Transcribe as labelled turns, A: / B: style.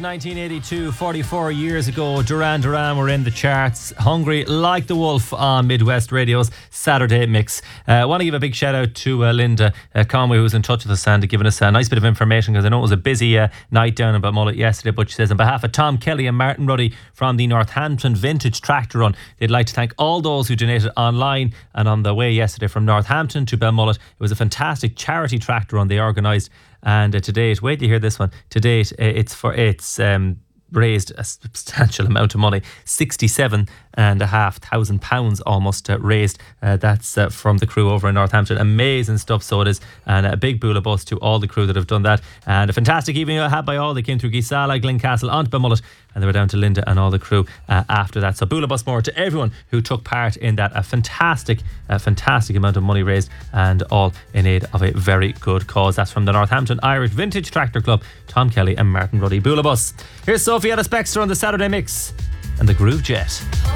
A: 1982, 44 years ago, Duran Duran were in the charts. Hungry Like the Wolf on Midwest Radio's Saturday Mix. I want to give a big shout out to Linda Conway, who was in touch with us and giving us a nice bit of information, because I know it was a busy night down in Balmullet yesterday. But she says, on behalf of Tom Kelly and Martin Ruddy from the Northampton Vintage Tractor Run, they'd like to thank all those who donated online and on the way yesterday from Northampton to Balmullet. It was a fantastic charity tractor run they organised. And to date, wait to hear this one. To date, it's raised a substantial amount of money, £67,500 almost raised. That's from the crew over in Northampton. Amazing stuff, so it is. And a big boola bus to all the crew that have done that. And a fantastic evening had by all. They came through Gisala, Glencastle, onto Balmullet, and they were down to Linda and all the crew after that. So boola bus more to everyone who took part in that. A fantastic amount of money raised, and all in aid of a very good cause. That's from the Northampton Irish Vintage Tractor Club, Tom Kelly and Martin Ruddy. Boola bus. Here's Sophie Ellis-Bextor on the Saturday Mix and the Groove Jet.